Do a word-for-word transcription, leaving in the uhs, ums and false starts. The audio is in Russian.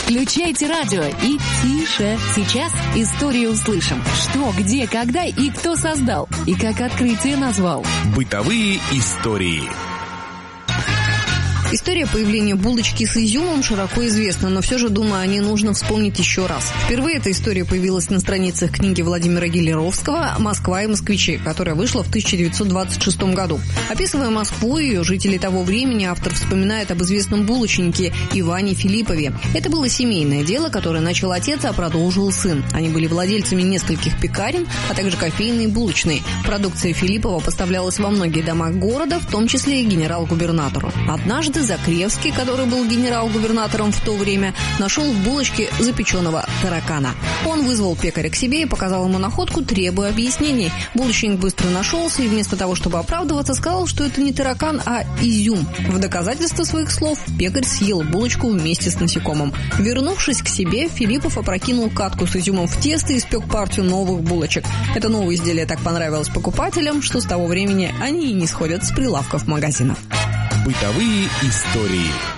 Включайте радио и тише. Сейчас историю услышим. Что, где, когда и кто создал. И как открытие назвал. Бытовые истории. История появления булочки с изюмом широко известна, но все же, думаю, о ней нужно вспомнить еще раз. Впервые эта история появилась на страницах книги Владимира Гелеровского «Москва и москвичи», которая вышла в тысяча девятьсот двадцать шестом году. Описывая Москву и ее жителей того времени, автор вспоминает об известном булочнике Иване Филиппове. Это было семейное дело, которое начал отец, а продолжил сын. Они были владельцами нескольких пекарен, а также кофейной и булочной. Продукция Филиппова поставлялась во многие дома города, в том числе и генерал-губернатору. Однажды Закревский, который был генерал-губернатором в то время, нашел в булочке запеченного таракана. Он вызвал пекаря к себе и показал ему находку, требуя объяснений. Булочник быстро нашелся и вместо того, чтобы оправдываться, сказал, что это не таракан, а изюм. В доказательство своих слов пекарь съел булочку вместе с насекомым. Вернувшись к себе, Филиппов опрокинул катку с изюмом в тесто и испек партию новых булочек. Это новое изделие так понравилось покупателям, что с того времени они и не сходят с прилавков магазинов. Бытовые истории.